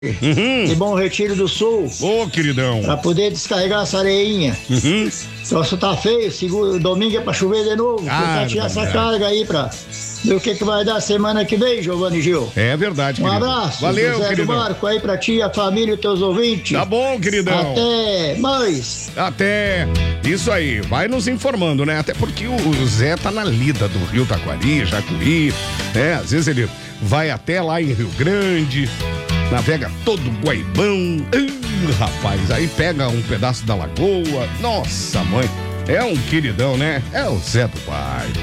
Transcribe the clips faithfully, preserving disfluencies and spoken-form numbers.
Uhum. De Bom Retiro do Sul. Ô, queridão. Pra poder descarregar essa areinha. Uhum. Só se tá feio, seguro, domingo é pra chover de novo. Ah, pra tirar essa verdade. carga aí pra ver o que que vai dar semana que vem, Giovanni Gil. É verdade, Um querido. abraço, Valeu, José queridão. do Marco aí pra ti, a família e teus ouvintes. Tá bom, queridão. Até mais. Até. Isso aí, vai nos informando, né? Até porque o, o Zé tá na lida do Rio Taquari, Jacuí, né? Às vezes ele vai até lá em Rio Grande, navega todo o Guaibão. Uh, rapaz, aí pega um pedaço da lagoa. Nossa, mãe, é um queridão, né? É o Zé do Bairro.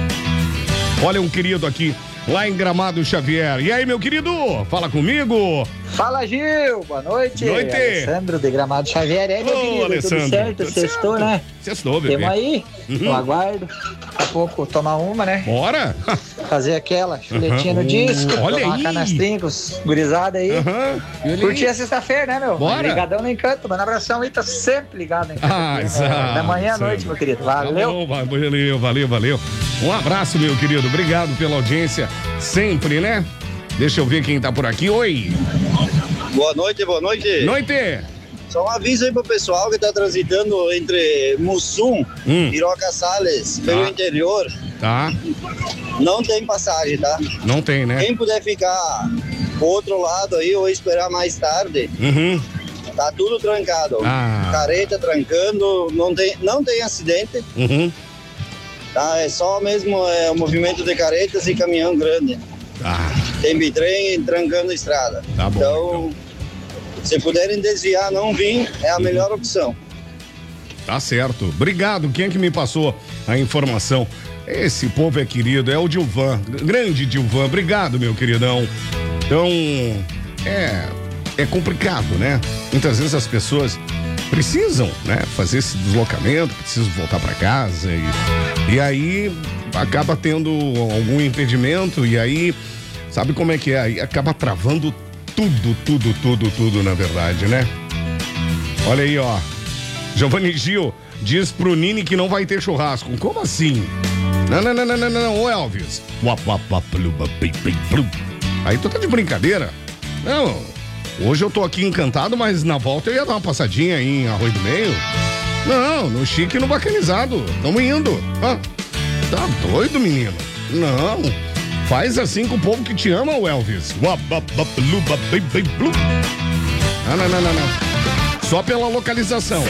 Olha um querido aqui, lá em Gramado Xavier. E aí, meu querido? Fala comigo. Fala, Gil! Boa noite! Noite! Alessandro de Gramado Xavier. É, meu Ô, querido, Alessandro, tudo certo? tudo Sextou, certo. né? Sextou, bebê. Temos aí, Uhum. no aguardo. Daqui a pouco tomar uma, né? Bora? Fazer aquela chuletinha Uhum. no disco. Olha tomar aí. uma canastrinha com os gurizada aí. Aham. Curtir a sexta-feira, né, meu? Bora. Ligadão no Encanto. Mano, abração aí, tá sempre ligado no Encanto. Ah, aqui, exato, né? Da manhã à noite, Sandro. meu querido. Tá Valeu! bom, valeu, valeu, valeu. Um abraço, meu querido. Obrigado pela audiência. Sempre, né? Deixa eu ver quem tá por aqui. Oi. Boa noite, boa noite. Noite. Só um aviso aí pro pessoal que tá transitando entre Mussum Hum. e Roca Salles, pelo Tá. interior. Tá. Não tem passagem, tá? Não tem, né? Quem puder ficar pro outro lado aí ou esperar mais tarde, Uhum. tá tudo trancado. Ah. Careta trancando, não tem, não tem acidente, Uhum. tá? É só mesmo é, o movimento de caretas e caminhão grande. Ah, Tem bitrem trancando a estrada. Tá bom, Então, se puderem desviar, não vir, é a melhor opção. tá certo. Obrigado. Quem é que me passou a informação? Esse povo é querido, é o Dilvan. Grande Dilvan. Obrigado, meu queridão. Então, é, é complicado, né? Muitas vezes as pessoas precisam, né, fazer esse deslocamento, precisam voltar para casa e, e aí acaba tendo algum impedimento e aí, sabe como é que é? Aí acaba travando tudo, tudo, tudo, tudo, na verdade, né? Olha aí, ó. Giovanni Gil diz pro Nini que não vai ter churrasco. Como assim? Não, não, não, não, não, não, ô Elvis. Aí tu tá de brincadeira? Não, hoje eu tô aqui encantado, mas na volta eu ia dar uma passadinha em Arroio do Meio. Não, no chique e no bacanizado. Tamo indo. Ah, tá doido, menino? Não. Faz assim com o povo que te ama, o Elvis. Não, não, não, não, não. Só pela localização.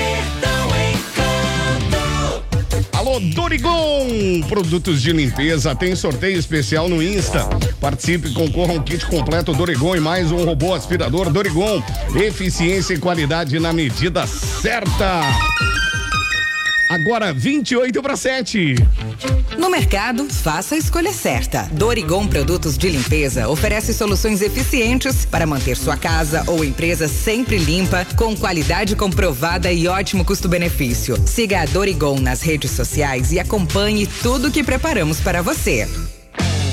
Alô, Dorigon! Produtos de limpeza, tem sorteio especial no Insta. Participe e concorra a um kit completo Dorigon e mais um robô aspirador Dorigon. Eficiência e qualidade na medida certa. Agora vinte e oito para sete. No mercado, faça a escolha certa. Dorigon Produtos de Limpeza oferece soluções eficientes para manter sua casa ou empresa sempre limpa, com qualidade comprovada e ótimo custo-benefício. Siga a Dorigon nas redes sociais e acompanhe tudo que preparamos para você.